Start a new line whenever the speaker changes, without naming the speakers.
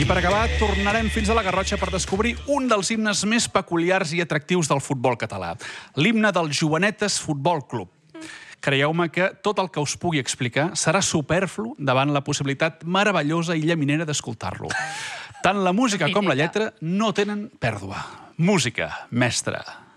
I per acabar, tornarem fins a la Garrotxa per descobrir un dels himnes més peculiars i atractius del futbol català. L'himne del Joanetes Futbol Club. Creieu-me que tot el que us pugui explicar serà superflu davant la possibilitat meravellosa i llaminera d'escoltar-lo. Tant la música com la lletra no tenen pèrdua. Música, mestre.